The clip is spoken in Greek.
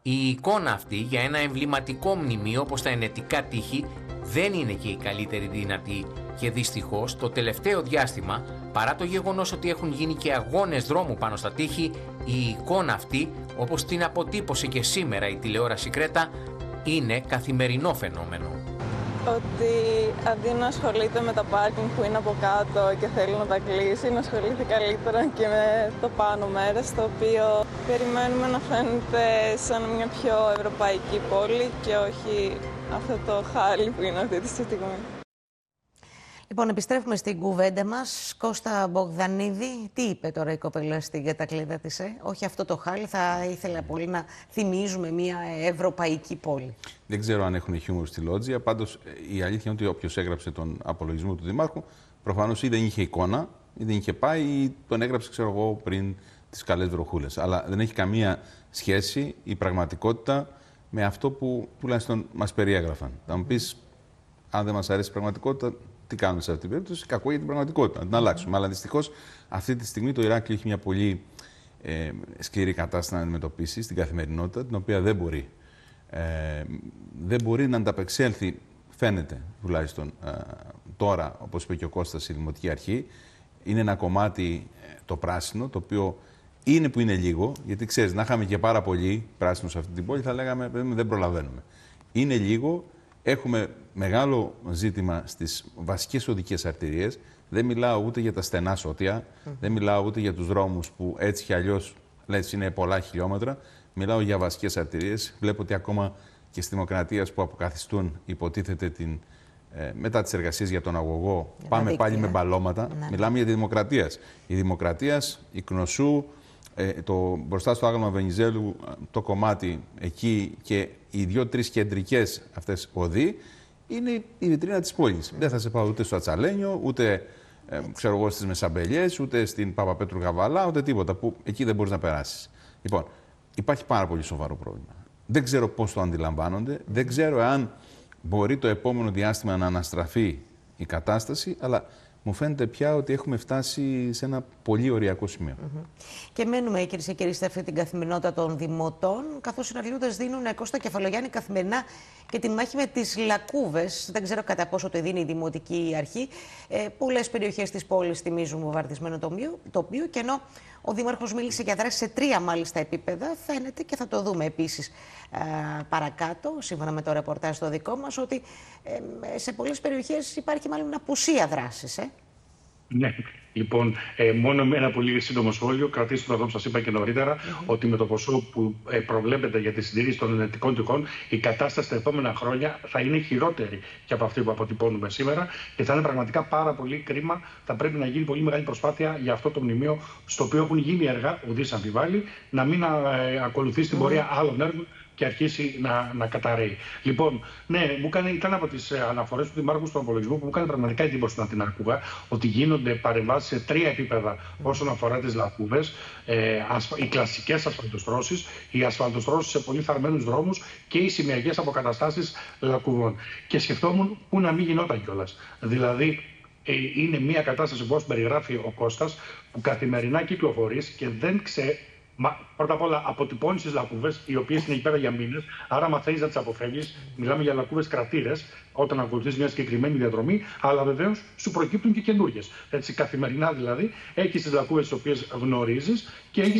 Η εικόνα αυτή για ένα εμβληματικό μνημείο όπως τα ενετικά τείχη δεν είναι και η καλύτερη δυνατή και δυστυχώς το τελευταίο διάστημα, παρά το γεγονός ότι έχουν γίνει και αγώνες δρόμου πάνω στα τείχη, η εικόνα αυτή, όπως την αποτύπωσε και σήμερα η τηλεόραση Κρέτα, είναι καθημερινό φαινόμενο. Ότι αντί να ασχολείται με τα πάρκινγκ που είναι από κάτω και θέλει να τα κλείσει, να ασχολείται καλύτερα και με το πάνω μέρος, το οποίο περιμένουμε να φαίνεται σαν μια πιο ευρωπαϊκή πόλη και όχι αυτό το χάλι που είναι αυτή τη στιγμή. Λοιπόν, επιστρέφουμε στην κουβέντα μας. Κώστα Μπογδανίδη, τι είπε τώρα η κοπέλα στην κατακλείδα της, Όχι αυτό το χάλι, θα ήθελα πολύ να θυμίζουμε μια ευρωπαϊκή πόλη. Δεν ξέρω αν έχουν χιούμορ στη Λότζια, πάντως η αλήθεια είναι ότι όποιος έγραψε τον απολογισμό του Δημάρχου, προφανώς ή δεν είχε εικόνα, ή δεν είχε πάει, ή τον έγραψε, ξέρω εγώ, πριν τις καλές βροχούλες. Αλλά δεν έχει καμία σχέση η πραγματικότητα με αυτό που τουλάχιστον μας περιέγραφαν. Θα μου πεις, αν δεν μας αρέσει η πραγματικότητα, τι κάνουμε σε αυτή την περίπτωση? Κακό για την πραγματικότητα, να την αλλάξουμε. Αλλά δυστυχώς αυτή τη στιγμή το Ηράκλειο έχει μια πολύ σκληρή κατάσταση να αντιμετωπίσει στην καθημερινότητα, την οποία δεν μπορεί να ανταπεξέλθει, φαίνεται τουλάχιστον τώρα, όπως είπε και ο Κώστας, η Δημοτική Αρχή. Είναι ένα κομμάτι το πράσινο, το οποίο είναι που είναι λίγο, γιατί ξέρεις, να είχαμε και πάρα πολύ πράσινο σε αυτή την πόλη, θα λέγαμε δεν προλαβαίνουμε. Είναι λίγο. Έχουμε μεγάλο ζήτημα στις βασικές οδικές αρτηρίες. Δεν μιλάω ούτε για τα στενά σώτια, δεν μιλάω ούτε για τους δρόμους που έτσι κι αλλιώς είναι πολλά χιλιόμετρα. Μιλάω για βασικές αρτηρίες. Βλέπω ότι ακόμα και στη Δημοκρατία που αποκαθιστούν, υποτίθεται μετά τις εργασίες για τον αγωγό, πάμε πάλι με μπαλώματα. Μιλάμε για τη Δημοκρατία. Η Δημοκρατία, η Κνωσού, μπροστά στο άγαλμα Βενιζέλου, το κομμάτι εκεί και οι 2-3 κεντρικές αυτές οδοί είναι η βιτρίνα της πόλης. Δεν θα σε πάω ούτε στο Ατσαλένιο, ούτε ξέρω εγώ στις Μεσαμπελιές, ούτε στην Παπαπέτρου Γαβαλά, ούτε τίποτα που εκεί δεν μπορείς να περάσεις. Λοιπόν, υπάρχει πάρα πολύ σοβαρό πρόβλημα. Δεν ξέρω πώς το αντιλαμβάνονται, δεν ξέρω αν μπορεί το επόμενο διάστημα να αναστραφεί η κατάσταση, αλλά μου φαίνεται πια ότι έχουμε φτάσει σε ένα πολύ οριακό σημείο. Και μένουμε, κυρίες και κύριοι, σε αυτή την καθημερινότητα των δημοτών, καθώς οι συναλληλούντες δίνουν, Κώστα Κεφαλογιάννη, καθημερινά και τη μάχη με τις λακκούβες. Δεν ξέρω κατά πόσο το δίνει η Δημοτική Αρχή. Πολλές περιοχές της πόλης θυμίζουν βομβαρδισμένο τοπίο, και ενώ ο Δήμαρχος μίλησε για δράση σε 3 μάλιστα επίπεδα, φαίνεται, και θα το δούμε επίσης παρακάτω, σύμφωνα με το ρεπορτάζ το δικό μας, ότι σε πολλές περιοχές υπάρχει μάλλον απουσία δράσης. Ναι, λοιπόν, μόνο ένα πολύ σύντομο σχόλιο. Κρατήστε το εδώ που σας είπα και νωρίτερα, ότι με το ποσό που προβλέπεται για τη συντήρηση των ενετικών τυχών, η κατάσταση τα επόμενα χρόνια θα είναι χειρότερη και από αυτή που αποτυπώνουμε σήμερα και θα είναι πραγματικά πάρα πολύ κρίμα. Θα πρέπει να γίνει πολύ μεγάλη προσπάθεια για αυτό το μνημείο, στο οποίο έχουν γίνει έργα, ουδής αμφιβάλλει, να μην ακολουθήσει την πορεία άλλων έργων και αρχίσει να καταρρέει. Λοιπόν, ναι, ήταν από τις αναφορές του Δημάρχου στον απολογισμό που μου έκανε πραγματικά εντύπωση να την ακούγα, ότι γίνονται παρεμβάσεις σε 3 επίπεδα όσον αφορά τις λακκούβες, οι κλασικές ασφαλτοστρώσεις, οι ασφαλτοστρώσεις σε πολύ θαρμένους δρόμους και οι σημειακές αποκαταστάσεις λακκούβων. Και σκεφτόμουν πού να μην γινόταν κιόλας. Δηλαδή, είναι μια κατάσταση που, όπως περιγράφει ο Κώστας, που καθημερινά κυκλοφορείς και δεν ξέρει. Πρώτα απ' όλα, αποτυπώνεις τις λακκούβες, οι οποίες είναι εκεί πέρα για μήνες. Άρα, μαθαίνεις να τις αποφεύγεις. Μιλάμε για λακκούβες κρατήρες, όταν ακολουθείς μια συγκεκριμένη διαδρομή. Αλλά βεβαίως σου προκύπτουν και καινούργιες. Έτσι, καθημερινά δηλαδή, έχεις τις λακκούβες τις οποίες γνωρίζεις και έχεις